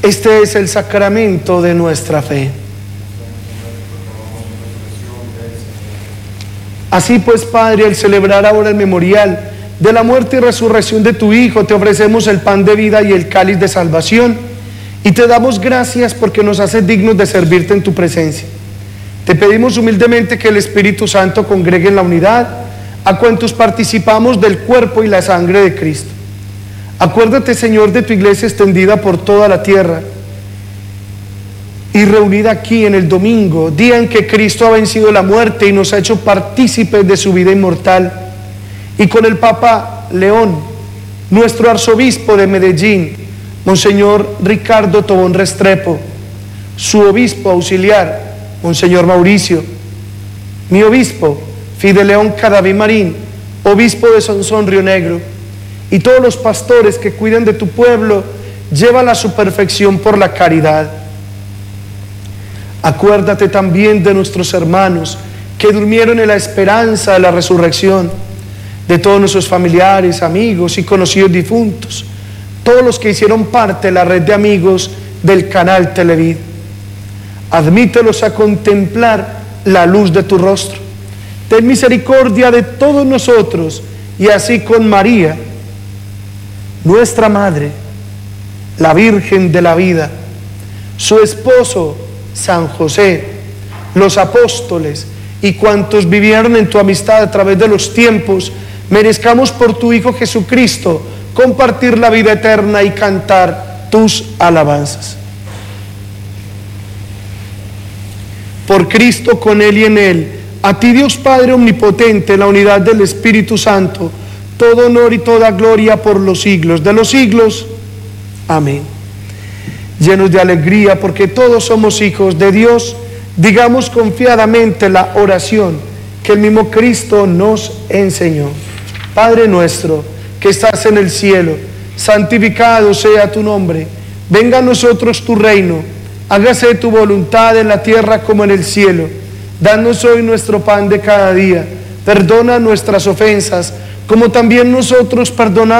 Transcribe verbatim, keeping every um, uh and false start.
Este es el sacramento de nuestra fe. Así pues, Padre, al celebrar ahora el memorial de la muerte y resurrección de tu Hijo, te ofrecemos el pan de vida y el cáliz de salvación, y te damos gracias porque nos haces dignos de servirte en tu presencia. Te pedimos humildemente que el Espíritu Santo congregue en la unidad a cuantos participamos del cuerpo y la sangre de Cristo. Acuérdate, Señor, de tu iglesia extendida por toda la tierra y reunida aquí en el domingo, día en que Cristo ha vencido la muerte y nos ha hecho partícipes de su vida inmortal, y con el Papa León, nuestro arzobispo de Medellín, Monseñor Ricardo Tobón Restrepo, su obispo auxiliar, Monseñor Mauricio, mi obispo, Fideleón Cadaví Marín, obispo de Sonsón Río Negro, y todos los pastores que cuidan de tu pueblo, llévala a su perfección por la caridad. Acuérdate también de nuestros hermanos que durmieron en la esperanza de la resurrección, de todos nuestros familiares, amigos y conocidos difuntos, todos los que hicieron parte de la red de amigos del canal Televid. Admítelos a contemplar la luz de tu rostro. Ten misericordia de todos nosotros, y así con María, nuestra Madre, la Virgen de la vida, su esposo San José, los apóstoles y cuantos vivieron en tu amistad a través de los tiempos, merezcamos por tu Hijo Jesucristo compartir la vida eterna y cantar tus alabanzas. Por Cristo, con Él y en Él, a ti, Dios Padre omnipotente, en la unidad del Espíritu Santo, todo honor y toda gloria por los siglos de los siglos. Amén. Llenos de alegría porque todos somos hijos de Dios, digamos confiadamente la oración que el mismo Cristo nos enseñó. Padre nuestro que estás en el cielo, santificado sea tu nombre. Venga a nosotros tu reino. Hágase tu voluntad en la tierra como en el cielo. Danos hoy nuestro pan de cada día. Perdona nuestras ofensas, como también nosotros perdonamos